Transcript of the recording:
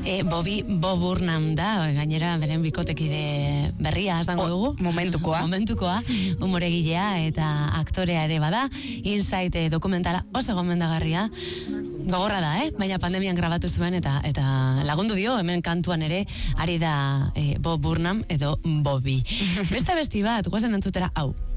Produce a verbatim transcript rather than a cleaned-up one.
E, Bobby Bob Burnham da, gainera beren bikotekide berria, ez dango dugu? Momentukoa. Momentukoa, humoregilea eta aktorea ere bada. Insight e, dokumentala oso gomendagarria. Gogorra da, eh? Baina pandemian grabatu zuen eta eta lagundu dio, hemen kantuan ere, ari da e, Bob Burnham edo Bobby. Beste besti bat, guazen entzutera, hau.